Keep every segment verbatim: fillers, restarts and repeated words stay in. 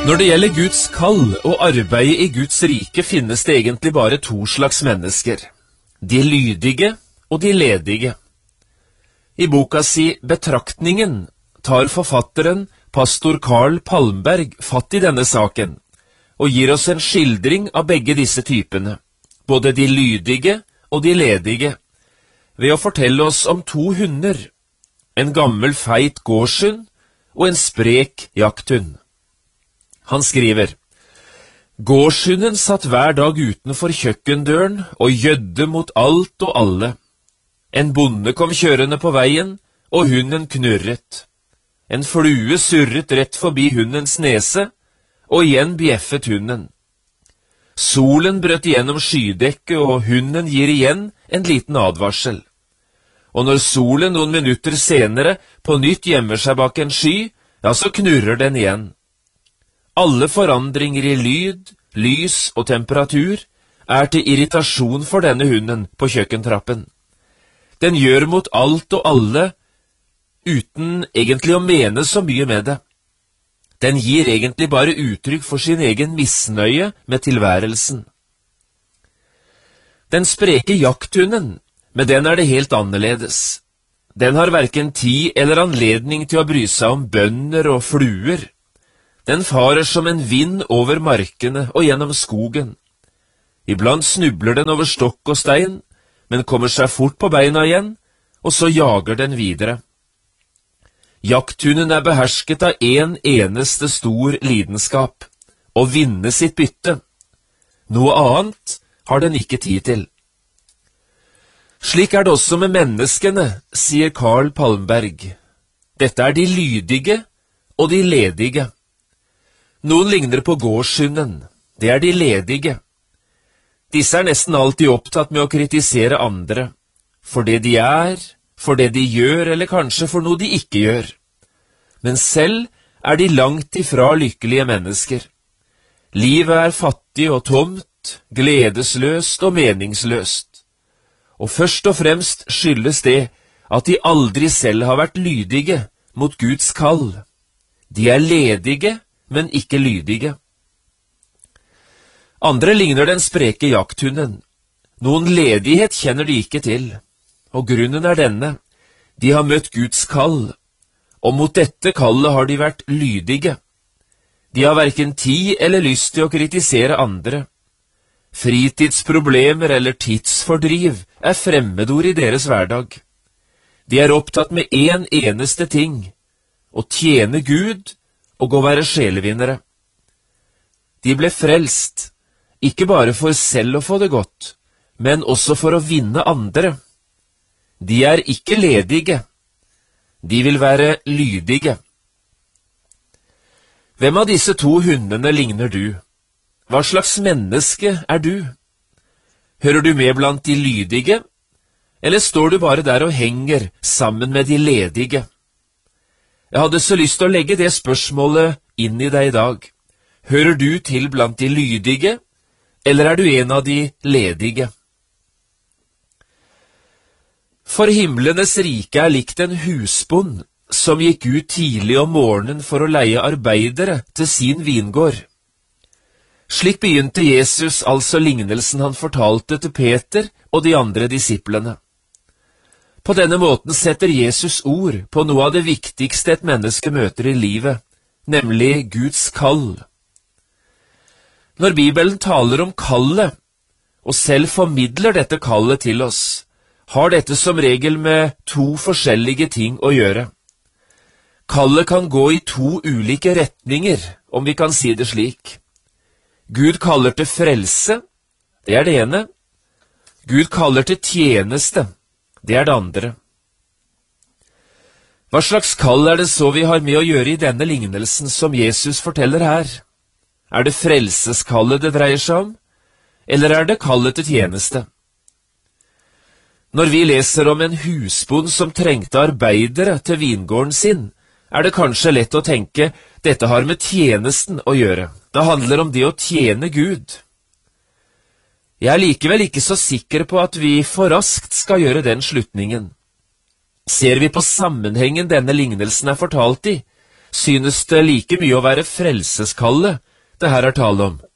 Når det gjelder Guds kall og arbeidet i Guds rike, finnes det egentlig bare to slags mennesker: de lydige og de ledige. I boka si Betraktningen tar forfatteren, pastor Carl Palmberg, fatt i denne saken, og gir oss en skildring av begge disse typene, både de lydige og de ledige, ved å fortelle oss om to hunder, en gammel feit gårdshund og en sprek jakthund. Han skriver: Gårdshunden satt hver dag utenfor kjøkkendøren og gjødde mot alt og alle. En bonde kom kjørende på veien, og hunden knurret. En flue surret rett forbi hundens nese, og igjen bjeffet hunden. Solen brøt igjennom skydekket, og hunden gir igjen en liten advarsel. Og når solen noen minutter senere på nytt gjemmer seg bak en sky, ja, så knurrer den igjen. Alle forandringer i lyd, lys og temperatur er til irritasjon for denne hunden på kjøkkentrappen. Den gjør mot alt og alle uten egentlig å mene så mye med det. Den gir egentlig bare uttrykk for sin egen misnøye med tilværelsen. Den spreke jakthunden, med den er det helt annerledes. Den har hverken tid eller anledning til å bry seg om bønder og fluer. Den farer som en vind over markene og gjennom skogen. Iblant snubler den over stokk og stein, men kommer seg fort på beina igjen, og så jager den videre. Jakthunden er behersket av en eneste stor lidenskap: å vinne sitt bytte. Noe annet har den ikke tid til. Slik er det også med menneskene, sier Carl Palmberg. Dette er de lydige og de ledige. Noen ligner på gårdshunden, det er de ledige. Disse er nesten alltid opptatt med å kritisere andre, for det de er, for det de gjør, eller kanskje for noe de ikke gjør. Men selv er de langt ifra lykkelige mennesker. Livet er fattig og tomt, gledesløst og meningsløst. Og først og fremst skyldes det at de aldri selv har vært lydige mot Guds kall. De er ledige, men ikke lydige. Andre ligner den spreke jakthunden. Noen ledighet kjenner de ikke til, og grunnen er denne: de har møtt Guds kall, og mot dette kallet har de vært lydige. De har hverken tid eller lyst til å kritisere andre. Fritidsproblemer eller tidsfordriv er fremmedord i deres hverdag. De er opptatt med en eneste ting: å tjene Gud og å være sjelevinnere. De ble frelst, ikke bare for selv å få det godt, men også for å vinne andre. De er ikke ledige. De vil være lydige. Hvem av disse to hundene ligner du? Hva slags menneske er du? Hører du med blant de lydige, eller står du bare der og henger sammen med de ledige? Jeg hadde så lyst til å legge det spørsmålet inn i deg i dag. Hører du til blant de lydige, eller er du en av de ledige? For himlenes rike er likt en husbond som gikk ut tidlig om morgenen for å leie arbeidere til sin vingård. Slik begynte Jesus altså lignelsen han fortalte til Peter og de andre disiplene. På denne måten setter Jesus ord på noe av det viktigste et menneske møter i livet, nemlig Guds kall. Når Bibelen taler om kallet, og selv formidler dette kallet til oss, har dette som regel med to forskjellige ting å gjøre. Kallet kan gå i to ulike retninger, om vi kan si det slik. Gud kaller til frelse, det er det ene. Gud kaller til tjeneste, det er det andre. Hva slags kall er det så vi har med å gjøre i denne lignelsen som Jesus forteller her? Er det frelseskallet det dreier seg om, eller er det kallet til tjeneste? Når vi leser om en husbond som trengte arbeidere til vingården sin, er det kanskje lett å tenke dette har med tjenesten å gjøre. Det handler om det å tjene Gud. Jeg er likevel ikke så sikker på at vi for raskt skal gjøre den slutningen. Ser vi på sammenhengen denne lignelsen er fortalt i, synes det like mye å være frelseskallet det her er tale om.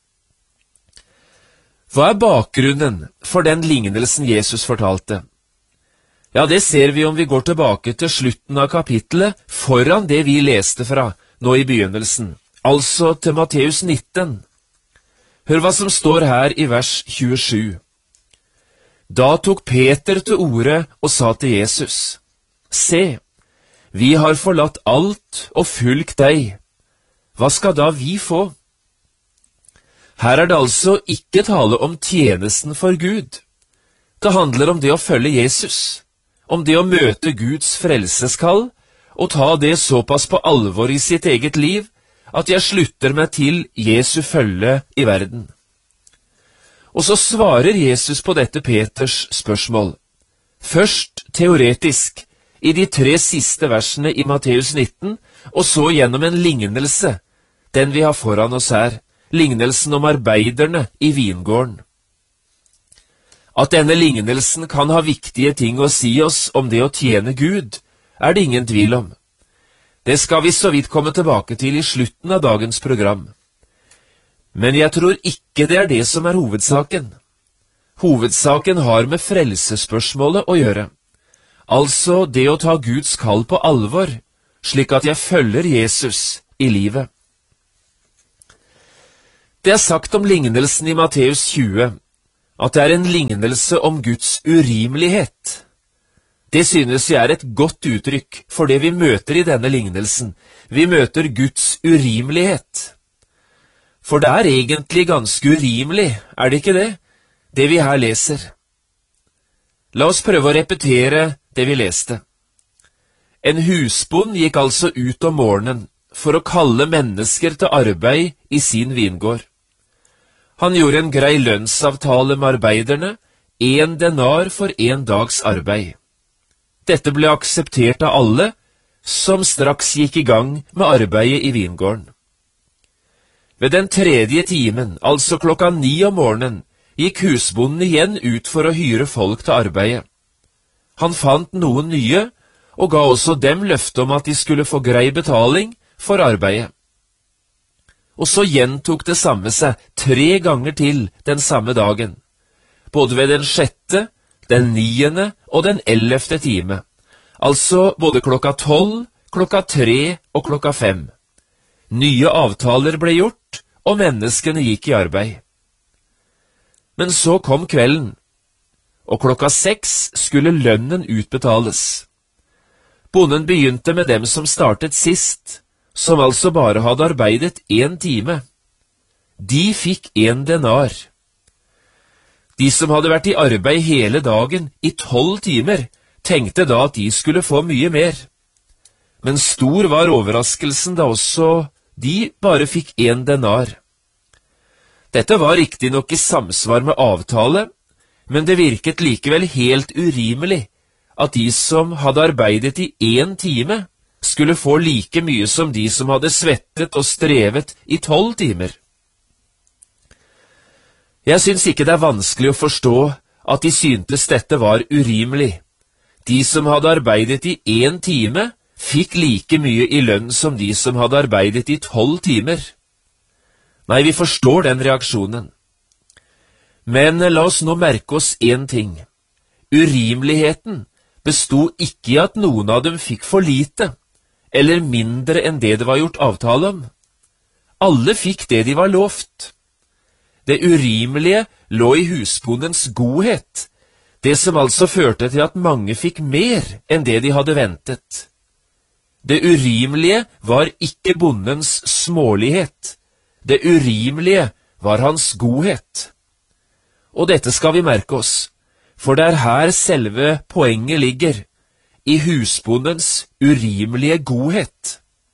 Hva er bakgrunnen for den lignelsen Jesus fortalte? Ja, det ser vi om vi går tilbake til slutten av kapittelet foran det vi leste fra nå i begynnelsen, altså til Matteus nitten. Hør hva som står her i vers tjuesju. Da tok Peter til orde og sa til Jesus, «Se, vi har forlatt alt og fulgt deg. Hva skal da vi få?» Her er det altså ikke tale om tjenesten for Gud. Det handler om det å følge Jesus, om det å møte Guds frelseskall og ta det såpass på alvor i sitt eget liv at jeg slutter meg til Jesu følge i verden. Og så svarer Jesus på dette Peters spørsmål. Først teoretisk, i de tre siste versene i Matteus nitten, og så gjennom en lignelse, den vi har foran oss her, lignelsen om arbeiderne i vingården. At denne lignelsen kan ha viktige ting å si oss om det å tjene Gud, er det ingen tvil om. Det skal vi så vidt komme tilbake til i slutten av dagens program. Men jeg tror ikke det er det som er hovedsaken. Hovedsaken har med frelsesspørsmålet å gjøre. Altså det å ta Guds kall på alvor, slik at jeg følger Jesus i livet. Det er sagt om lignelsen i Matteus tjue, at det er en lignelse om Guds urimelighet. Det synes jeg er et godt uttrykk for det vi møter i denne lignelsen. Vi møter Guds urimelighet. For det er egentlig ganske urimelig, er det ikke det, det vi her leser? La oss prøve å repetere det vi leste. En husbond gikk altså ut om morgenen for å kalle mennesker til arbeid i sin vingård. Han gjorde en grei lønnsavtale med arbeiderne, en denar for en dags arbeid. Dette ble akseptert av alle, som straks gikk i gang med arbeidet i vingården. Ved den tredje timen, altså klokka ni om morgenen, gikk husbonden igjen ut for å hyre folk til arbeidet. Han fant noen nye, og ga også dem løfte om at de skulle få grei betaling for arbeidet. Og så gjentok det samme seg tre ganger til den samme dagen, både ved den sjette, den niende og den ellevte time, altså både klokka tolv, klokka tre og klokka fem. Nye avtaler ble gjort, og menneskene gikk i arbeid. Men så kom kvelden, og klokka seks skulle lønnen utbetales. Bonden begynte med dem som startet sist, som altså bare hadde arbeidet en time. De fikk en denar. De som hadde vært i arbeid hele dagen, i tolv timer, tenkte da at de skulle få mye mer. Men stor var overraskelsen da også de bare fikk en denar. Dette var riktignok i samsvar med avtale, men det virket likevel helt urimelig at de som hadde arbeidet i en time, skulle få like mye som de som hadde svettet og strevet i tolv timer. Jeg syns ikke det er vanskelig å forstå at de syntes dette var urimelig. De som hadde arbeidet i en time, fikk like mye i lønn som de som hadde arbeidet i tolv timer. Nei, vi forstår den reaksjonen. Men la oss nå merke oss en ting. Urimeligheten bestod ikke i at noen av dem fikk for lite, eller mindre enn det det var gjort avtale om. Alle fikk det de var lovt. Det urimelige lå i husbondens godhet, det som altså førte til at mange fikk mer enn det de hadde ventet. Det urimelige var ikke bondens smålighet, det urimelige var hans godhet. Og dette skal vi merke oss, for det er her selve poenget ligger, i husbondens urimelige godhet.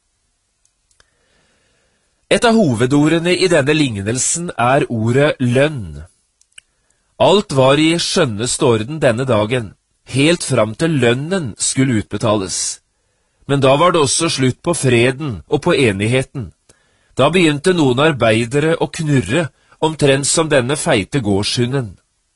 Et av hovedordene i denne lignelsen er ordet lønn. Alt var i skjønneste orden denne dagen, helt fram til lønnen skulle utbetales. Men da var det også slutt på freden og på enigheten. Da begynte noen arbeidere å knurre, omtrent som denne feite gårdshunden.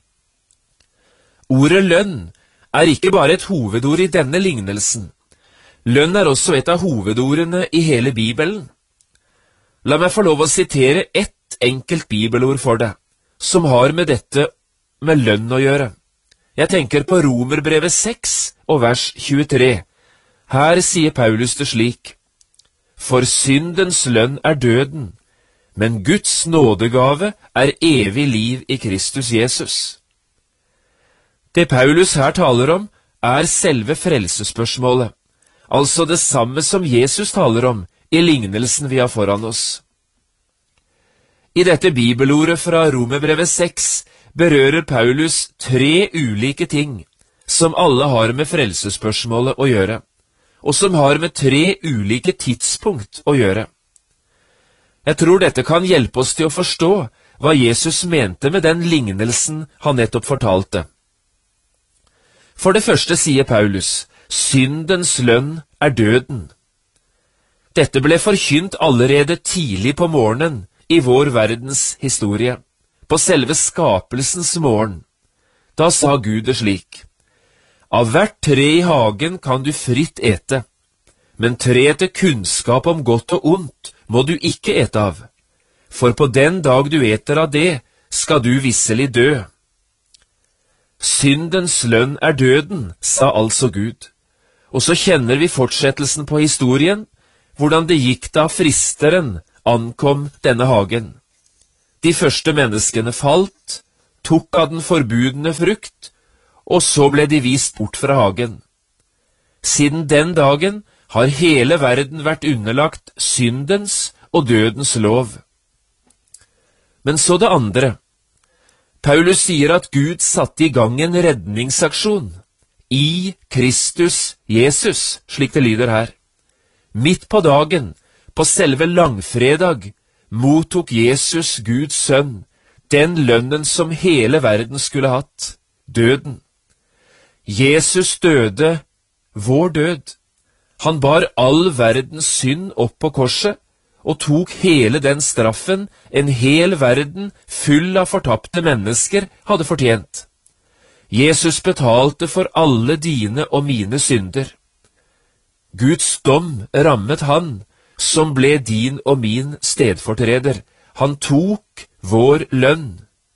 Ordet lønn er ikke bare et hovedord i denne lignelsen, Lønn er også et av hovedordene i hele Bibelen. La meg få lov å sitere ett enkelt bibelord for deg, som har med dette med lønn å gjøre. Jeg tenker på Romerbrevet seks og vers tjuetre. Her sier Paulus det slik: For syndens lønn er døden, men Guds nådegave er evig liv i Kristus Jesus. Det Paulus her taler om, er selve frelsesspørsmålet, altså det samme som Jesus taler om i lignelsen vi har foran oss. I dette bibelordet fra Romerbrevet seks berører Paulus tre ulike ting som alle har med frelsesspørsmålet å gjøre, og som har med tre ulike tidspunkt å gjøre. Jeg tror dette kan hjelpe oss til å forstå hva Jesus mente med den lignelsen han nettopp fortalte. For det første sier Paulus, syndens lønn er døden. Dette ble forkynt allerede tidlig på morgenen i vår verdens historie, på selve skapelsens morgen. Da sa Gud det slik: Av hvert tre i hagen kan du fritt ete, men treet til kunnskap om godt og ondt må du ikke ete av, for på den dag du eter av det, skal du visselig dø. Syndens lønn er døden, sa altså Gud. Og så kjenner vi fortsettelsen på historien, hvordan det gikk da fristeren ankom denne hagen. De første menneskene falt, tok av den forbudne frukt, og så ble de vist bort fra hagen. Siden den dagen har hele verden vært underlagt syndens og dødens lov. Men så det andre. Paulus sier at Gud satte i gang en redningsaksjon i Kristus Jesus, slik det lyder her. Midt på dagen, på selve langfredag, mottok Jesus, Guds sønn, den lønnen som hele verden skulle hatt, døden. Jesus døde vår død. Han bar all verdens synd opp på korset, og tok hele den straffen en hel verden full av fortapte mennesker hadde fortjent. Jesus betalte for alle dine og mine synder. Guds dom rammet han, som ble din og min stedfortreder. Han tok vår lønn.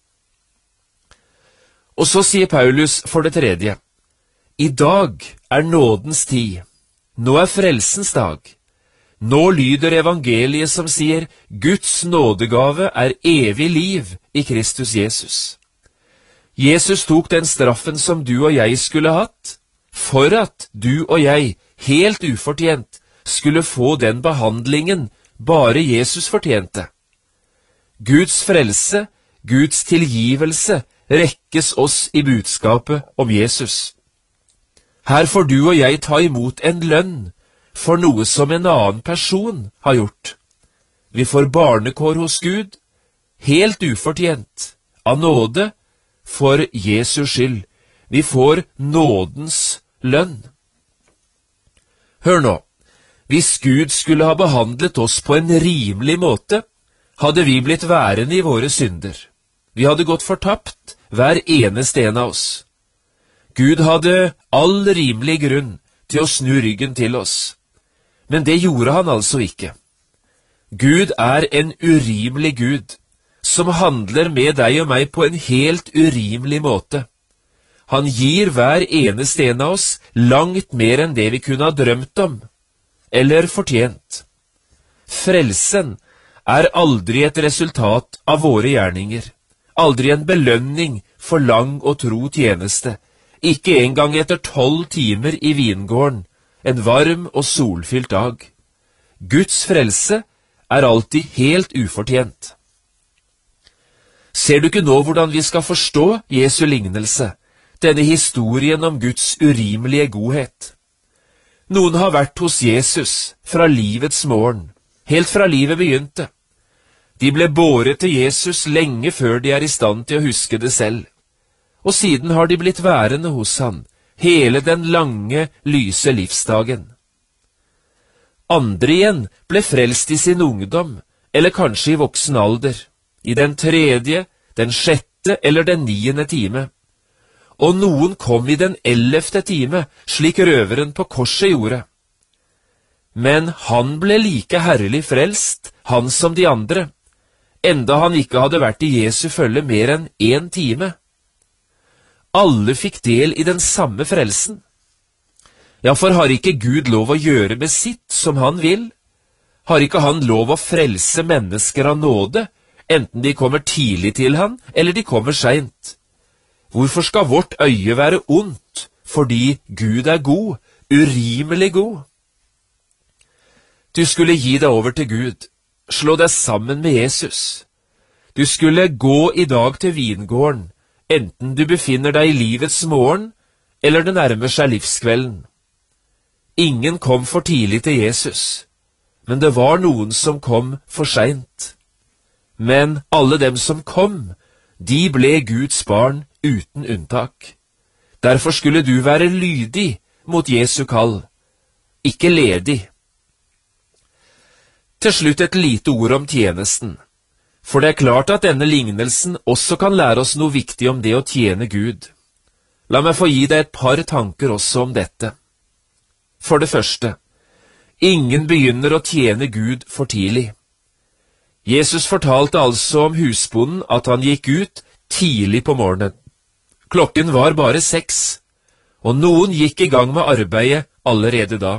Og så sier Paulus for det tredje: I dag er nådens tid. Nå er frelsens dag. Nå lyder evangeliet som sier Guds nådegave er evig liv i Kristus Jesus. Jesus tok den straffen som du og jeg skulle hatt, for at du og jeg, helt ufortjent, skulle få den behandlingen bare Jesus fortjente. Guds frelse, Guds tilgivelse, rekkes oss i budskapet om Jesus. Her får du og jeg ta imot en lønn for noe som en annen person har gjort. Vi får barnekår hos Gud, helt ufortjent, av nåde, for Jesu skyld. Vi får nådens lønn. Hør nå, hvis Gud skulle ha behandlet oss på en rimelig måte, hadde vi blitt værende i våre synder. Vi hadde gått fortapt, hver eneste en av oss. Gud hadde all rimelig grunn til å snu ryggen til oss. Men det gjorde han altså ikke. Gud er en urimelig Gud, som handler med deg og meg på en helt urimelig måte. Han gir hver eneste en av oss langt mer enn det vi kunne ha drømt om, eller fortjent. Frelsen er aldri et resultat av våre gjerninger, aldri en belønning for lang og tro tjeneste, ikke engang etter tolv timer i vingården, en varm og solfylt dag. Guds frelse er alltid helt ufortjent. Ser du ikke nå hvordan vi skal forstå Jesu lignelse, denne historien om Guds urimelige godhet? Noen har vært hos Jesus fra livets morgen, helt fra livet begynte. De ble båret til Jesus lenge før de er i stand til å huske det selv, og siden har de blitt værende hos han, hele den lange, lyse livsdagen. Andre igjen ble frelst i sin ungdom, eller kanskje i voksen alder, i den tredje, den sjette eller den niende time. Og noen kom i den ellevte time, slik røveren på korset gjorde. men han ble like herlig frelst, han som de andre, enda han ikke hadde vært i Jesu følge mer enn en time. Alle fikk del i den samme frelsen. Ja, for har ikke Gud lov å gjøre med sitt som han vil? Har ikke han lov å frelse mennesker av nåde, enten de kommer tidlig til han, eller de kommer sent? Hvorfor skal vårt øye være ondt, fordi Gud er god, urimelig god? Du skulle gi deg over til Gud, slå deg sammen med Jesus. Du skulle gå i dag til vingården, enten du befinner deg i livets morgen, eller det nærmer seg livskvelden. Ingen kom for tidlig til Jesus, men det var noen som kom for sent. Men alle dem som kom, de ble Guds barn uten unntak. Derfor skulle du være lydig mot Jesu kall, ikke ledig. Til slutt et lite ord om tjenesten, for det er klart at denne lignelsen også kan lære oss noe viktig om det å tjene Gud. La meg få gi deg et par tanker også om dette. For det første, ingen begynner å tjene Gud for tidlig. Jesus fortalte altså om husbonden at han gikk ut tidlig på morgenen. Klokken var bare seks, og noen gikk i gang med arbeidet allerede da.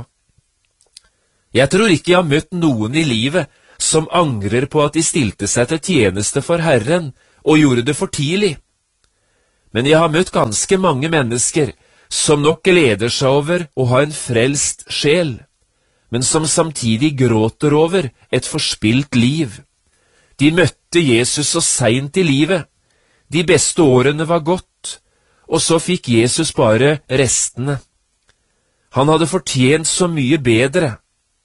Jeg tror ikke jeg har møtt noen i livet som angrer på at de stilte seg til tjeneste for Herren og gjorde det for tidlig. Men jeg har møtt ganske mange mennesker som nok gleder seg over å ha en frelst sjel, men som samtidig gråter over et forspilt liv. De møtte Jesus så sent i livet. De beste årene var gått, og så fikk Jesus bare restene. Han hadde fortjent så mye bedre.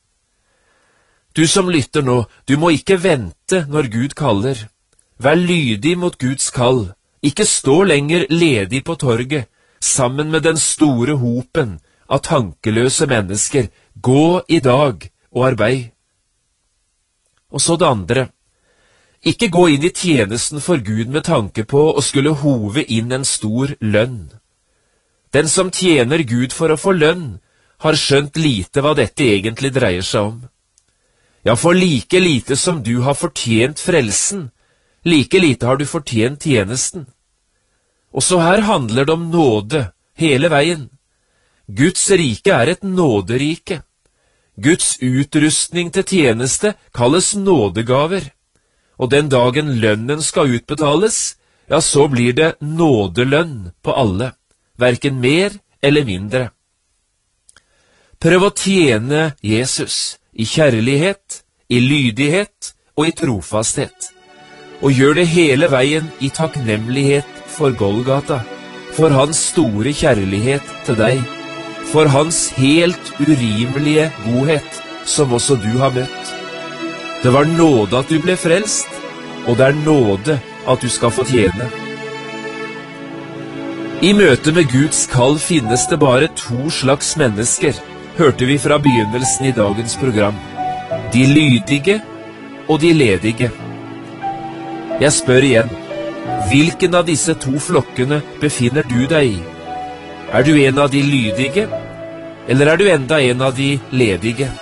Du som lytter nå, du må ikke vente når Gud kaller. Vær lydig mot Guds kall. Ikke stå lenger ledig på torget, sammen med den store hopen av tankeløse mennesker. Gå i dag og arbeid. Og så det andre. Ikke gå inn i tjenesten for Gud med tanke på å skulle hove inn en stor lønn. Den som tjener Gud for å få lønn, har skjønt lite hva dette egentlig dreier seg om. Ja, for like lite som du har fortjent frelsen, like lite har du fortjent tjenesten. Og så her handler det om nåde hele veien. Guds rike er et nåderike. Guds utrustning til tjeneste kalles nådegaver. Og den dagen lønnen skal utbetales, ja, så blir det nådelønn på alle, hverken mer eller mindre. Prøv å tjene Jesus i kjærlighet, i lydighet og i trofasthet, og gjør det hele veien i takknemlighet for Golgata, for hans store kjærlighet til deg, for hans helt urimelige godhet, som også du har møtt. Det var nåde at du ble frelst, og det er nåde at du skal få tjene. I møte med Guds kall finnes det bare to slags mennesker, hørte vi fra begynnelsen i dagens program. De lydige og de ledige. Jeg spør igjen, hvilken av disse to flokkene befinner du deg i? Er du en av de lydige, eller er du enda en av de ledige?